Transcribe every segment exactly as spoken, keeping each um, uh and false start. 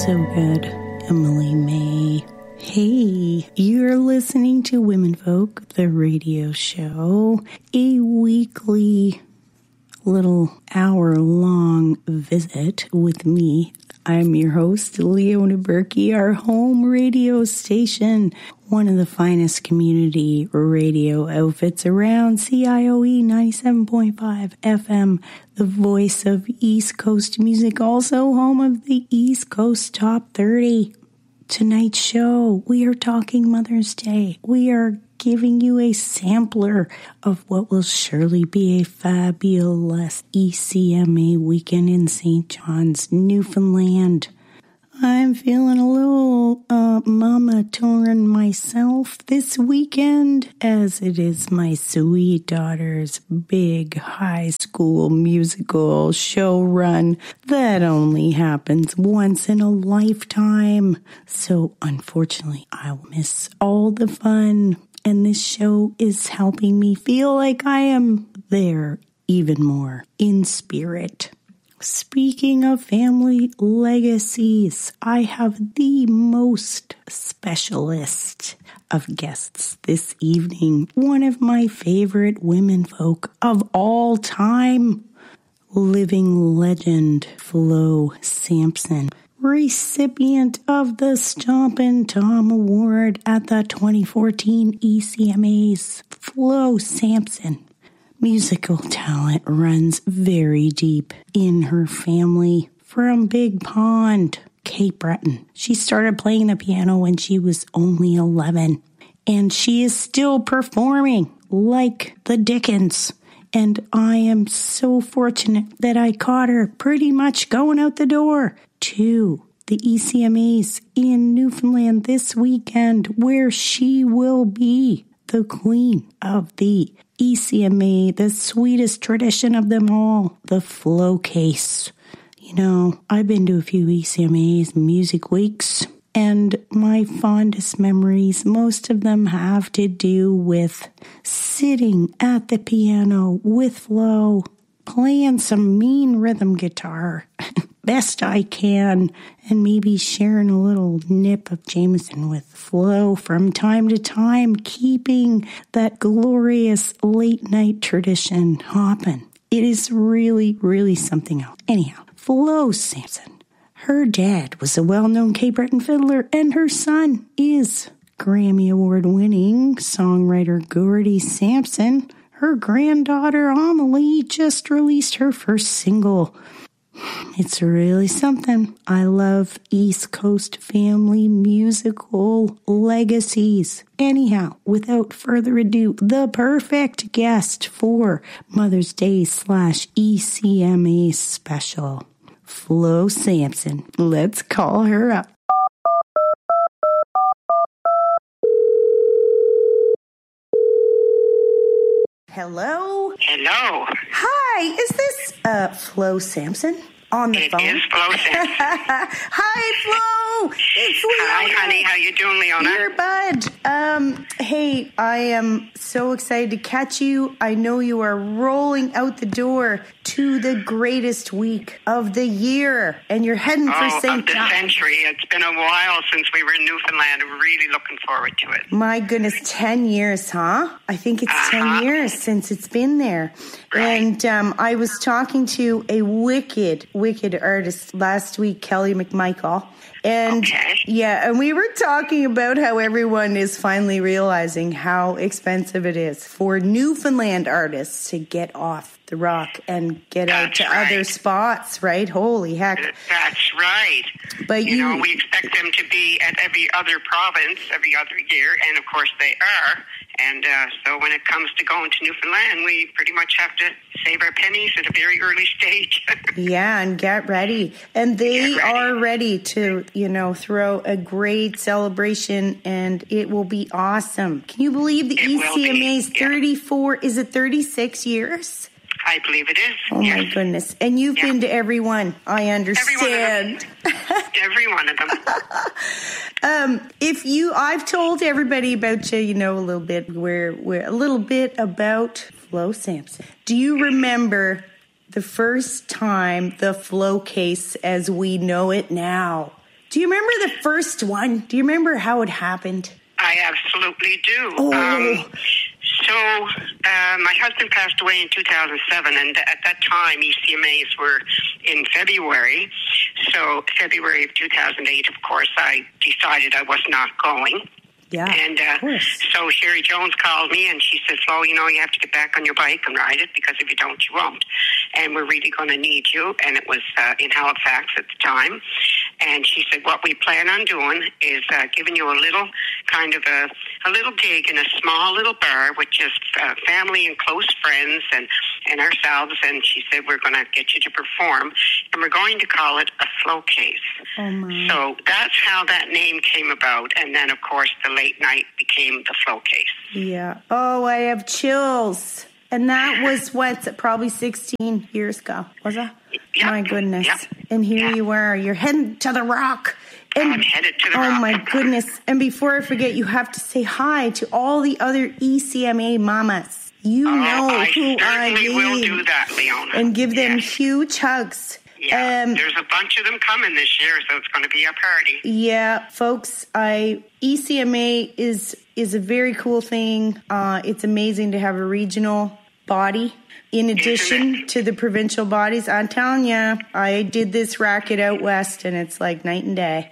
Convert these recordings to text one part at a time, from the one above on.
so good, Emily May. Hey, you're listening to Women Folk, the radio show, a weekly little hour-long visit with me. I'm your host, Leona Berkey, our home radio station, one of the finest community radio outfits around, C I O E ninety-seven point five F M, the voice of East Coast music, also home of the East Coast Top thirty. Tonight's show, we are talking Mother's Day. We are giving you a sampler of what will surely be a fabulous E C M A weekend in Saint John's, Newfoundland. I'm feeling a little uh, mama torn myself this weekend, as it is my sweet daughter's big high school musical show run that only happens once in a lifetime. So unfortunately, I will miss all the fun. And this show is helping me feel like I am there even more in spirit. Speaking of family legacies, I have the most specialist of guests this evening. One of my favorite women folk of all time, living legend Flo Sampson, recipient of the Stompin' Tom Award at the twenty fourteen E C M As. Flo Sampson. Musical talent runs very deep in her family. From Big Pond, Cape Breton. She started playing the piano when she was only eleven. And she is still performing like the Dickens. And I am so fortunate that I caught her pretty much going out the door to the E C M As in Newfoundland this weekend, where she will be the queen of the E C M A, the sweetest tradition of them all, the Flo Case. You know, I've been to a few E C M As, music weeks, and my fondest memories, most of them have to do with sitting at the piano with Flo, playing some mean rhythm guitar, best I can, and maybe sharing a little nip of Jameson with Flo from time to time, keeping that glorious late night tradition hopping. It is really, really something else. Anyhow, Flo Sampson, her dad was a well-known Cape Breton fiddler, and her son is Grammy Award-winning songwriter Gordie Sampson. Her granddaughter Amelie just released her first single. It's really something. I love East Coast family musical legacies. Anyhow, without further ado, the perfect guest for Mother's Day slash E C M A special, Flo Sampson. Let's call her up. Hello? Hello. Hi, is this uh, Flo Sampson on the it phone? It is Flo Sampson. Hi, Flo. It's Leona. Hi, honey. How you doing, Leona? You're bud. Um, hey, I am so excited to catch you. I know you are rolling out the door to the greatest week of the year, and you're heading oh, for Saint of the John. century. It's been a while since we were in Newfoundland. I'm really looking forward to it. My goodness, ten years, huh? I think it's uh-huh. ten years since it's been there. Right. And um, I was talking to a wicked, wicked artist last week, Kelly McMichael. And okay. yeah, and we were talking about how everyone is finally realizing how expensive it is for Newfoundland artists to get off the rock and get That's out to right. other spots, right? Holy heck. That's right. But you, you know, we expect them to be at every other province every other year, and of course they are. And uh, so when it comes to going to Newfoundland, we pretty much have to save our pennies at a very early stage. Yeah, and get ready. And they ready. are ready to, you know, throw a great celebration, and it will be awesome. Can you believe the It E C M A's yeah. thirty-four, is it thirty-six years? I believe it is. Oh, yes. my goodness. And you've yeah. been to every one. I understand. Every one of them. every one of them. Um, if you, I've told everybody about you, you know, a little bit, where, where, a little bit about Flo Sampson. Do you remember the first time the Flo Case as we know it now Do you remember the first one? Do you remember how it happened? I absolutely do. Oh. Um, so uh, my husband passed away in two thousand seven, and at that time E C M As were in February. So February of two thousand eight, of course, I decided I was not going. Yeah, and uh, of course. So Sherry Jones called me, and she said, Flo, you know, you have to get back on your bike and ride it, because if you don't, you won't. And we're really going to need you. And it was uh, in Halifax at the time. And she said, what we plan on doing is uh, giving you a little kind of a, a little gig in a small little bar with just uh, family and close friends and, and ourselves. And she said, we're going to get you to perform, and we're going to call it a Flo Case. Oh, my. So that's how that name came about. And then, of course, the late night became the Flo Case. Yeah. Oh, I have chills. And that was what, probably sixteen years ago, was it? Yep. My goodness. Yep. And here Yep. you are. You're heading to the Rock. And, I'm headed to the oh, Rock. my goodness. And before I forget, you have to say hi to all the other E C M A mamas. You Oh, know I who I certainly will mean. do that, Leona. And give them Yes. huge hugs. Yeah, Um, there's a bunch of them coming this year, so it's going to be a party. Yeah, folks, I E C M A is is a very cool thing. Uh, it's amazing to have a regional body in addition to the provincial bodies. I'm telling you, I did this racket out west, and it's like night and day.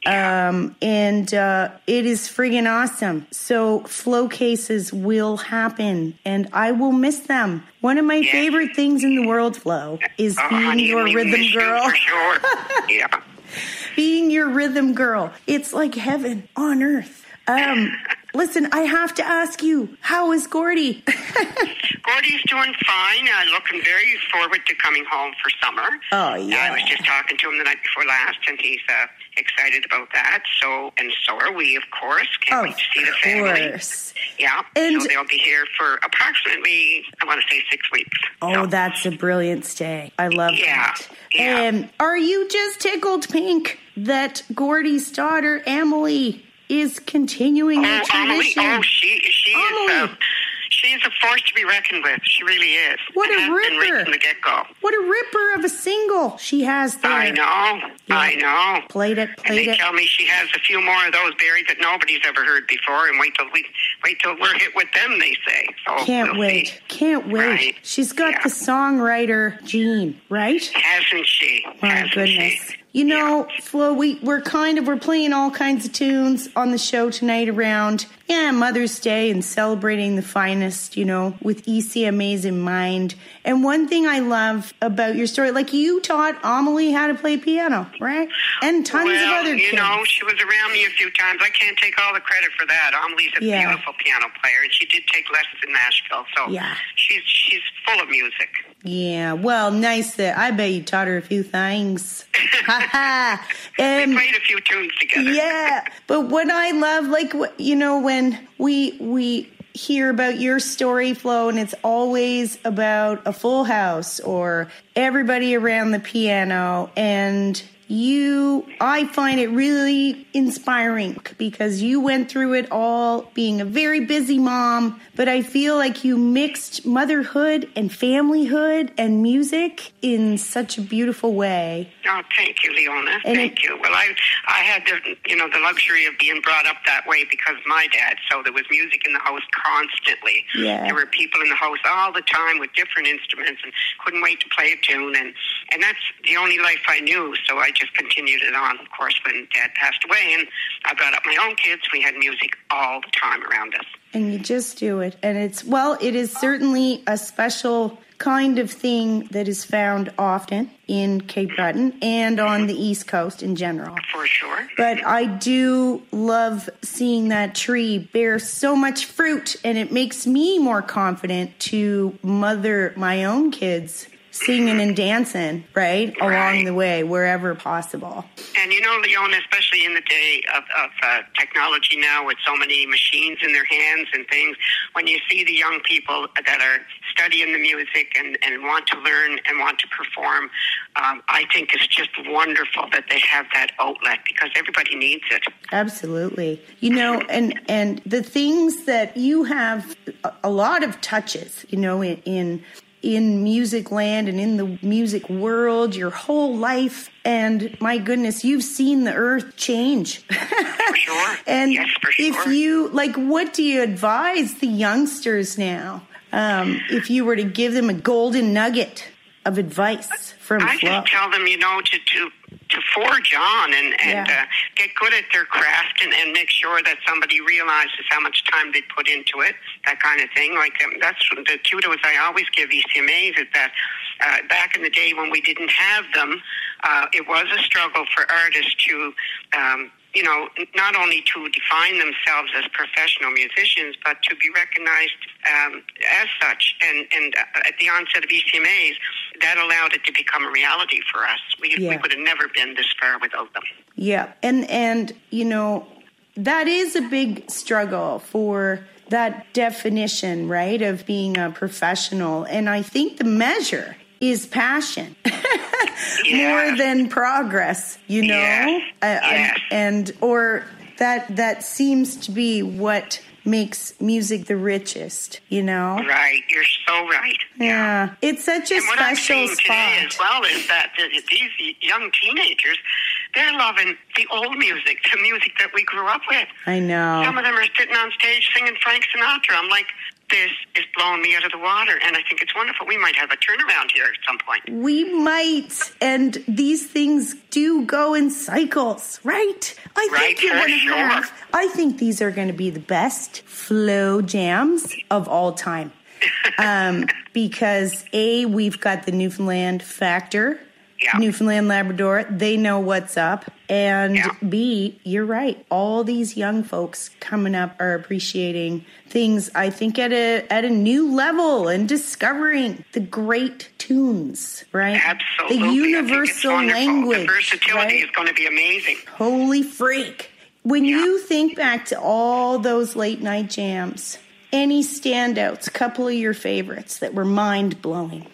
Um, and uh, it is friggin' awesome. So Flo Cases will happen, and I will miss them. One of my Yes. favorite things in the world, Flo, is Oh, being honey, your we rhythm miss you girl. for sure. Yeah. Being your rhythm girl. It's like heaven on earth. Um, listen, I have to ask you, how is Gordy? Gordy's doing fine. Uh, looking very forward to coming home for summer. Oh, yeah. I was just talking to him the night before last, and he's uh, excited about that. So, and so are we, of course. Can't wait to see the family. Of course. Yeah. And- so they'll be here for approximately, I want to say, six weeks. Oh, So- that's a brilliant stay. I love Yeah, that. yeah. Um, are you just tickled pink that Gordy's daughter, Emily, is continuing the Oh, Amelie, tradition? oh, she she is Amelie. uh, she is a force to be reckoned with. She really is. What a Has been ripper. right from the get go. What a ripper of a single she has there. I know, Yeah. I know. Played it, And played they it. tell me she has a few more of those buried that nobody's ever heard before. And wait till we wait till we're hit with them. They say. So Can't we'll wait. see. Can't wait. Right. She's got Yeah. the songwriter gene, right? Hasn't she? My Hasn't goodness. she? You know, Flo, we, we're kind of, we're playing all kinds of tunes on the show tonight around, yeah, Mother's Day and celebrating the finest, you know, with E C M As in mind. And one thing I love about your story, like you taught Amelie how to play piano, right? And tons well, of other you kids. know, she was around me a few times. I can't take all the credit for that. Amelie's a Yeah. beautiful piano player, and she did take lessons in Nashville. So Yeah. she's she's full of music. Yeah, well, nice that, I bet you taught her a few things. Ha ha. We Um, played a few tunes together. Yeah, but what I love, like, wh- you know, when we we hear about your story, Flo, and it's always about a full house or everybody around the piano, and you, I find it really inspiring because you went through it all being a very busy mom, but I feel like you mixed motherhood and familyhood and music in such a beautiful way. Oh, thank you, Leona. And Thank it- you. Well, I I had the you know the luxury of being brought up that way because of my dad. So there was music in the house constantly. Yeah. There were people in the house all the time with different instruments and couldn't wait to play a tune. And and that's the only life I knew. So I just continued it on. Of course, when Dad passed away, and I brought up my own kids, we had music all the time around us. And you just do it. And it's, well, it is certainly a special kind of thing that is found often in Cape Breton and on the East Coast in general. For sure. But I do love seeing that tree bear so much fruit, and it makes me more confident to mother my own kids singing and dancing, right, along Right. the way, wherever possible. And you know, Leona, especially in the day of, of uh, technology now with so many machines in their hands and things, when you see the young people that are studying the music and, and want to learn and want to perform, um, I think it's just wonderful that they have that outlet because everybody needs it. Absolutely. You know, and and the things that you have a, a lot of touches, you know, in, in in music land and in the music world your whole life. And my goodness, you've seen the earth change. For sure. And yes, for sure. if you, like, what do you advise the youngsters now? Um, if you were to give them a golden nugget of advice from I Flo? just tell them, you know, to to, to forge on and, and Yeah. uh, get good at their craft and, and make sure that somebody realizes how much time they put into it, that kind of thing. Like, um, that's the kudos I always give E C M As is that uh, back in the day when we didn't have them, uh, it was a struggle for artists to um, you know, not only to define themselves as professional musicians, but to be recognized um, as such. And, and at the onset of E C M As, that allowed it to become a reality for us. We, Yeah. we would have never been this far without them. Yeah, and and you know, that is a big struggle for that definition, right, of being a professional. And I think the measure is passion Yes. more than progress, you know? Yes. Uh, Yes. and, and or that that seems to be what makes music the richest, you know? Right, you're so right. Yeah, it's such a And what I'm special seeing today spot. as well is that th- these young teenagers, they're loving the old music, the music that we grew up with. I know. Some of them are sitting on stage singing Frank Sinatra. I'm like, this is blowing me out of the water, and I think it's wonderful. We might have a turnaround here at some point. We might, and these things do go in cycles, right? I Right, think you're for going to sure. have. I think these are going to be the best flow jams of all time, um, because A, we've got the Newfoundland factor, Yeah. Newfoundland Labrador. They know what's up, and Yeah. B, you're right. All these young folks coming up are appreciating things, I think, at a at a new level and discovering the great tunes, right? Absolutely. The I think it's universal wonderful. language. The versatility right? is going to be amazing. Holy freak. When Yeah. you think back to all those late night jams, any standouts, a couple of your favorites that were mind blowing?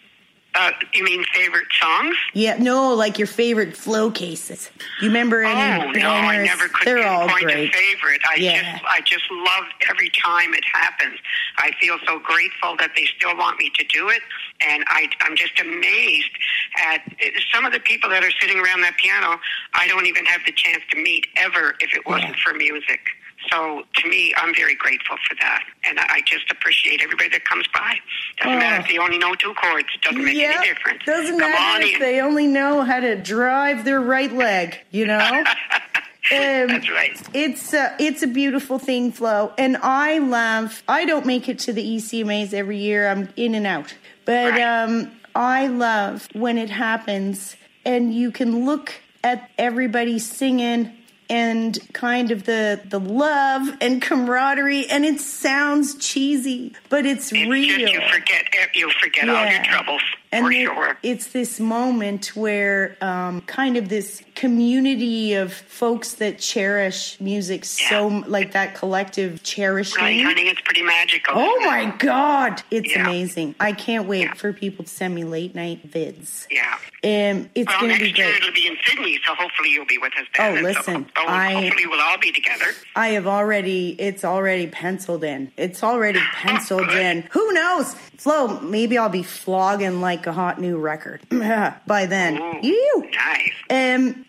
Uh, you mean favorite songs? Yeah, no, like your favorite flow cases. You remember any Oh, bangers? no, I never could They're all pinpoint great. a favorite. I Yeah. just I just love every time it happens. I feel so grateful that they still want me to do it, and I, I'm just amazed at some of the people that are sitting around that piano. I don't even have the chance to meet ever if it wasn't Yeah. for music. So to me, I'm very grateful for that, and I just appreciate everybody that comes by. Doesn't Oh. matter if they only know two chords. Doesn't make Yeah, any difference. doesn't Come on matter if in. they only know how to drive their right leg, you know? Um, That's right. It's a, it's a beautiful thing, Flo. And I love, I don't make it to the E C M As every year. I'm in and out. But Right. um, I love when it happens and you can look at everybody singing and kind of the, the love and camaraderie, and it sounds cheesy, but it's, It's real. just you forget you forget all your Yeah. troubles And for it- sure. it's this moment where um, kind of this community of folks that cherish music so, Yeah. like that collective cherishing. Right, honey, it's pretty magical. Oh my God, it's Yeah. amazing. I can't wait Yeah. for people to send me late night vids. Yeah. Um, it's Well, going to next be year great. it'll be in Sydney, so hopefully you'll be with us Oh, then. And listen, so, so I- hopefully we'll all be together. I have already, it's already penciled in. It's already penciled Good. in. Who knows? Flo, maybe I'll be flogging like a hot new record by then. Ooh, You. nice. Um,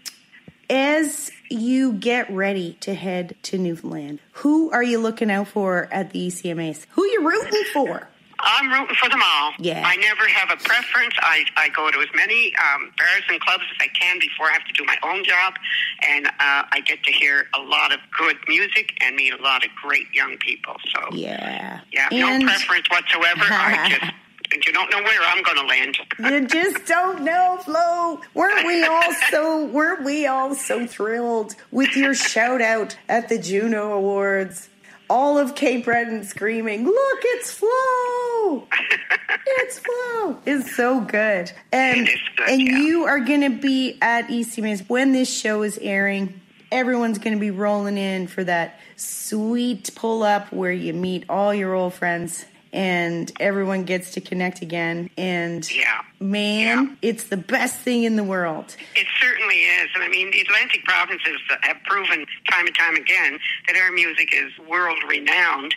as you get ready to head to Newfoundland, who are you looking out for at the E C M As? Who you rooting for? I'm rooting for them all. Yeah. I never have a preference. I, I go to as many um, bars and clubs as I can before I have to do my own job. And uh, I get to hear a lot of good music and meet a lot of great young people. So, Yeah. yeah, And no preference whatsoever. I just, you don't know where I'm going to land. you just don't know, Flo. Weren't we all so? Weren't we all so thrilled with your shout out at the Juno Awards? All of Cape Breton screaming, "Look, it's Flo! It's Flo!" It's so good, and It is good, and yeah. you are going to be at E C M As when this show is airing. Everyone's going to be rolling in for that sweet pull up where you meet all your old friends and everyone gets to connect again. And Yeah. man, Yeah. it's the best thing in the world. It certainly is. And I mean, the Atlantic provinces have proven time and time again that our music is world renowned.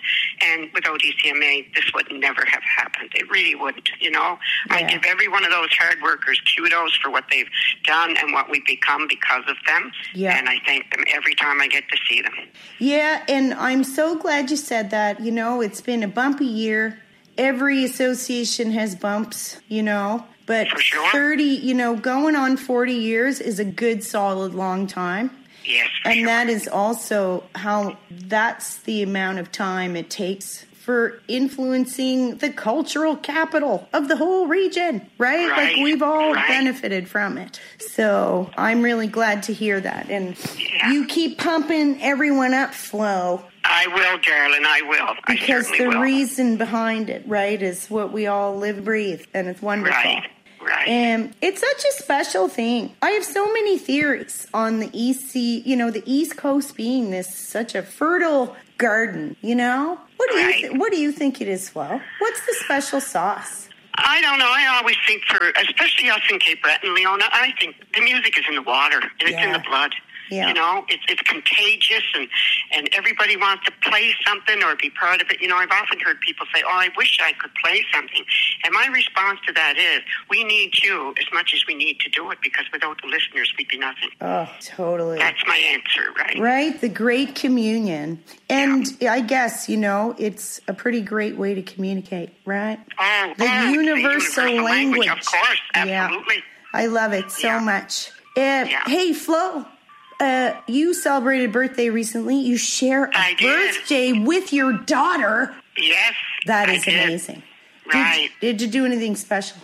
And without E C M A, this would never have happened. It really wouldn't, you know. Yeah. I give every one of those hard workers kudos for what they've done and what we've become because of them. Yeah. And I thank them every time I get to see them. Yeah, and I'm so glad you said that. You know, it's been a bumpy year. Every association has bumps, you know. But For sure. thirty, you know, going on forty years is a good, solid, long time. Yes, for And sure. that is also how, that's the amount of time it takes for influencing the cultural capital of the whole region, right? Right, Like we've all right. benefited from it. So I'm really glad to hear that. And Yeah. you keep pumping everyone up, Flo, I will, darling, I will. because I the certainly will. reason behind it, right, is what we all live, breathe, and it's wonderful. Right, right. And it's such a special thing. I have so many theories on the East Sea, you know, the East Coast being this such a fertile garden, you know? What do Right. you th- what do you think it is, Flo? What's the special sauce? I don't know. I always think for, especially us in Cape Breton, Leona, I think the music is in the water and it's in Yeah. the blood. Yeah. You know, it's it's contagious, and, and everybody wants to play something or be part of it. You know, I've often heard people say, oh, I wish I could play something. And my response to that is, we need you as much as we need to do it, because without the listeners, we'd be nothing. Oh, totally. That's my answer, right? Right? The Great Communion. And I guess, you know, it's a pretty great way to communicate, right? Oh, The oh, universal universal language. Of course, Yeah. absolutely. I love it so Yeah. much. Uh, Yeah. Hey, Flo, uh, you celebrated birthday recently. You share a I did. birthday with your daughter. Yes. That I is did. amazing. Right. Did, did you do anything special?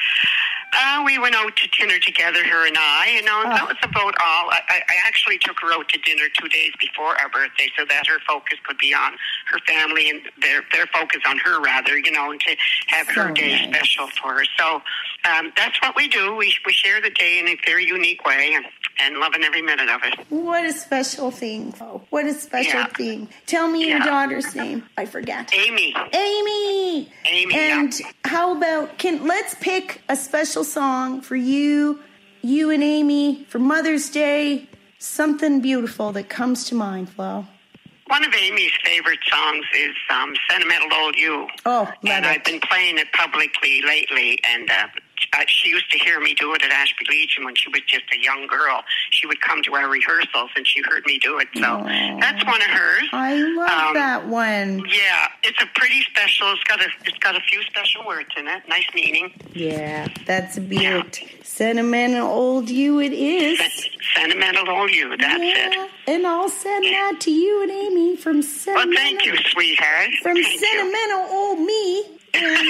Uh, we went out to dinner together, her and I. You know, Oh. that was about all. I, I actually took her out to dinner two days before our birthday, so that her focus could be on her family and their their focus on her, rather. You know, and to have her So day nice. special for her. So um, that's what we do. We we share the day in a very unique way, and and loving every minute of it. What a special thing, Flo. What a special Yeah. thing. Tell me your Yeah. daughter's name. I forget. Amy. Amy. Amy, And yeah. how about, can let's pick a special song for you, you and Amy for Mother's Day. Something beautiful that comes to mind, Flo. One of Amy's favorite songs is um, Sentimental Old You. Oh, love And it. I've been playing it publicly lately, and uh, uh, she used to hear me do it at Ashby Legion when she was just a young girl. She would come to our rehearsals, and she heard me do it. So Aw. that's one of hers. I love Um, that one. Yeah, it's a pretty special. It's got a it's got a few special words in it. Nice meaning. Yeah, that's a beaut. Sentimental old you it is. Sen- Sentimental Old You. That's yeah, it. and I'll send that to you and Amy from Well, sentimental. thank you, sweetheart. From Thank you. sentimental old me. And,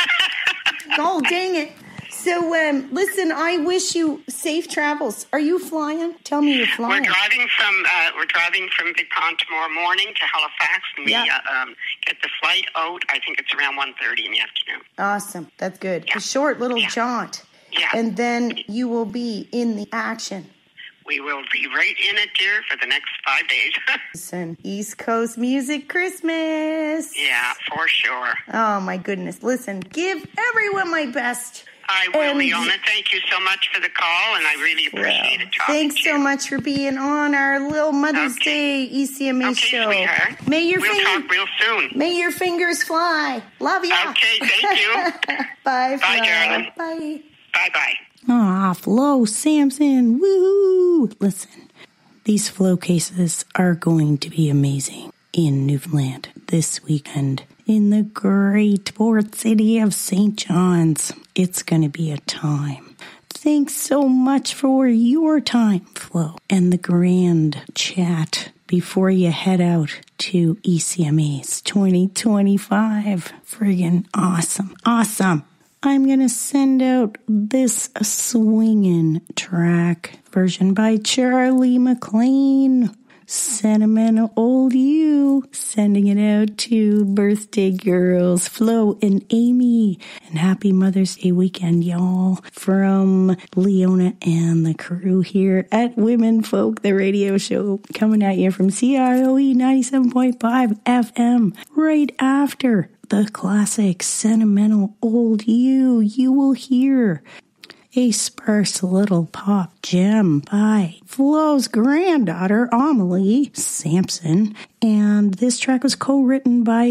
oh, dang it. So, um, listen, I wish you safe travels. Are you flying? Tell me you're We're flying. driving from uh, we're driving from Big Pond tomorrow morning to Halifax, and we Yeah. uh, um, get the flight out. I think it's around one thirty in the afternoon. Awesome. That's good. Yeah. A short little Yeah. jaunt. Yeah. And then you will be in the action. We will be right in it, dear, for the next five days. Listen, East Coast Music Christmas. Yeah, for sure. Oh, my goodness. Listen, give everyone my best. I will, And- Leona. Thank you so much for the call, and I really appreciate it. Talking Thanks to so you. much for being on our little Mother's Okay. Day E C M A Okay, show. sweetheart. May your we'll fingers, talk real soon. may your fingers fly. Love ya. Okay, thank you. Bye, Bye, Flo. darling. Bye. Bye-bye. Ah, Flo Sampson. Woo! Listen, these Flo cases are going to be amazing in Newfoundland this weekend in the great port city of Saint John's. It's going to be a time. Thanks so much for your time, Flo, and the grand chat before you head out to E C M A's twenty twenty-five. Friggin' awesome. Awesome. I'm going to send out this swinging track version by Charlie McLean. Sentimental Old You. Sending it out to birthday girls, Flo and Amy. And happy Mother's Day weekend, y'all. From Leona and the crew here at Women Folk, the radio show. Coming at you from C I O E ninety-seven point five F M. Right after the classic Sentimental Old You, you will hear a sparse little pop gem by Flo's granddaughter, Amelie Sampson. And this track was co-written by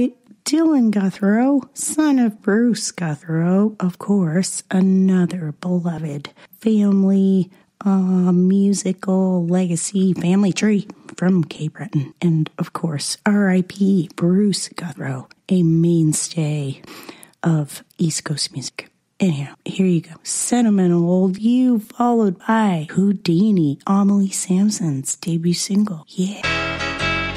Dylan Guthrow, son of Bruce Guthrow, of course, another beloved family uh, musical legacy family tree from Cape Breton. And, of course, R I P Bruce Guthrow, a mainstay of East Coast music. Anyhow, here you go. Sentimental Old You, followed by Houdini, Amelie Sampson's debut single. Yeah.